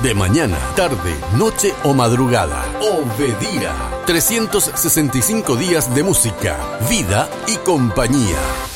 De mañana, tarde, noche o madrugada. Obedira. 365 días de música, vida y compañía.